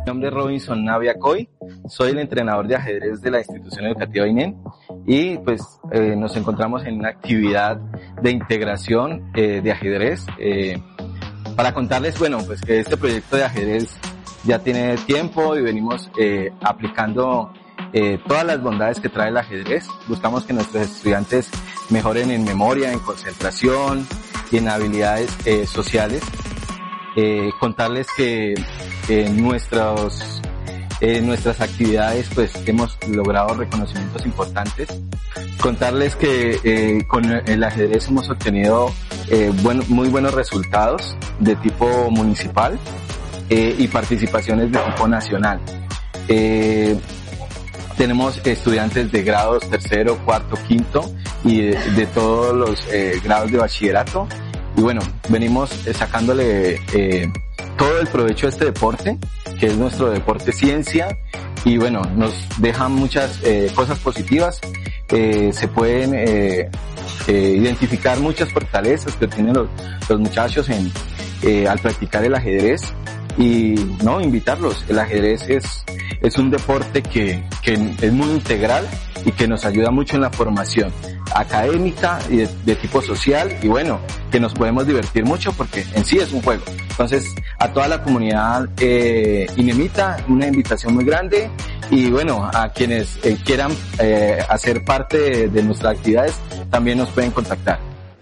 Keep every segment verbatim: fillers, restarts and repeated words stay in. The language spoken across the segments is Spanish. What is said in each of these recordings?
Mi nombre es Robinson Navia Coy, soy el entrenador de ajedrez de la institución educativa I N E N y pues eh, nos encontramos en una actividad de integración eh, de ajedrez eh, para contarles, bueno, pues que este proyecto de ajedrez ya tiene tiempo y venimos eh, aplicando eh, todas las bondades que trae el ajedrez. Buscamos que nuestros estudiantes mejoren en memoria, en concentración y en habilidades eh, sociales. Eh, contarles que eh, nuestros, eh, nuestras actividades pues hemos logrado reconocimientos importantes. Contarles que eh, con el ajedrez hemos obtenido eh, buen, muy buenos resultados de tipo municipal eh, y participaciones de tipo nacional. Eh, tenemos estudiantes de grados tercero, cuarto, quinto y de, de todos los eh, grados de bachillerato. Y bueno, venimos sacándole eh, todo el provecho a este deporte, que es nuestro deporte ciencia, y bueno, nos deja muchas eh, cosas positivas. Eh, se pueden eh, eh, identificar muchas fortalezas que tienen los, los muchachos en, eh, al practicar el ajedrez, y no, invitarlos. El ajedrez es, es un deporte que, que es muy integral y que nos ayuda mucho en la formación académica y de, de tipo social, y bueno, que nos podemos divertir mucho porque en sí es un juego. Entonces, a toda la comunidad eh, inemita, una invitación muy grande, y bueno, a quienes eh, quieran eh, hacer parte de, de nuestras actividades, también nos pueden contactar.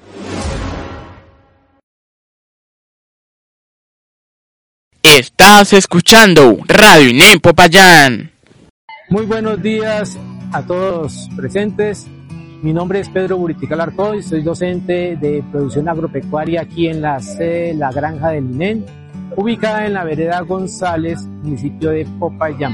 Estás escuchando Radio I N E N Popayán. Muy buenos días a todos presentes. Mi nombre es Pedro Buritica Arcoy, soy docente de producción agropecuaria aquí en la sede de la granja del I N E N, ubicada en la vereda González, municipio de Popayán.